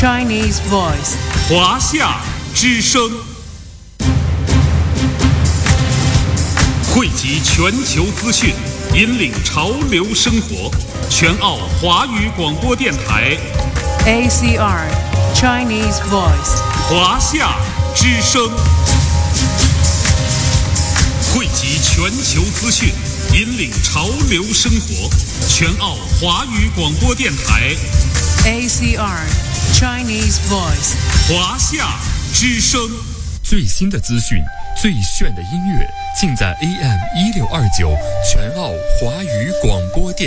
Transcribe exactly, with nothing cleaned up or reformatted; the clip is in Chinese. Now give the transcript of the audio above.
Chinese Voice， 华夏之声，汇集全球资讯，引领潮流生活。全澳华语广播电台 A C R Chinese Voice， 华夏之声，汇集全球资讯，引领潮流生活。全澳华语广播电台 A C R Chinese Voice， 华夏之声。 最新的资讯，最炫的音乐，尽在 A M 一六二九全澳华语广播电台。